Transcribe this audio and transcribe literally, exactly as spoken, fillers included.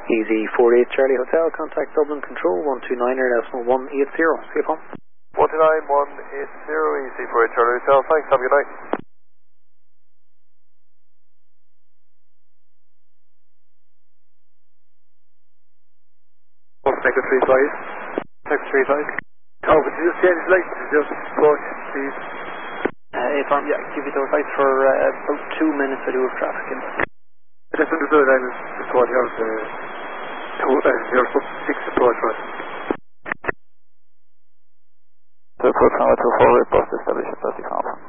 Easy four eight Charlie Hotel, contact Dublin Control one two nine er decimal one eight zero. See you phone. one two nine one eight zero, Easy four eight Charlie Hotel, thanks, have a good night. Take a three five. Take a three five. Oh, but you just change lights, you just approach, please. Uh, A-Farm, yeah, give you those lights for uh, about two minutes. I do have traffic in. That's understood, I'm just watching out the two, uh, your sub six approach for us. So approach number two four, report established at thirty.